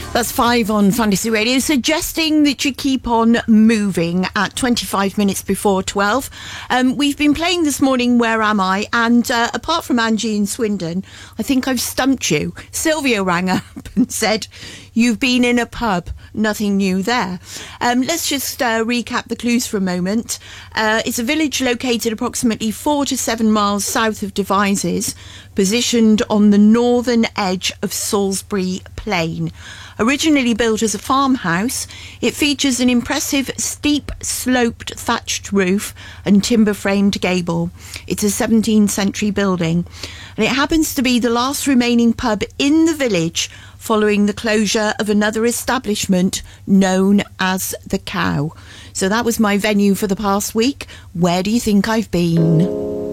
That's 5 on Fantasy Radio, suggesting that you keep on moving at 25 minutes before 12. We've been playing this morning, Where Am I? And apart from Angie in Swindon, I think I've stumped you. Sylvia rang up and said, you've been in a pub. Nothing new there. Let's just recap the clues for a moment. It's a village located approximately 4 to 7 miles south of Devizes, positioned on the northern edge of Salisbury Plain. Originally built as a farmhouse, it features an impressive steep sloped thatched roof and timber framed gable. It's a 17th century building, and it happens to be the last remaining pub in the village following the closure of another establishment known as the Cow. So that was my venue for the past week. Where do you think I've been?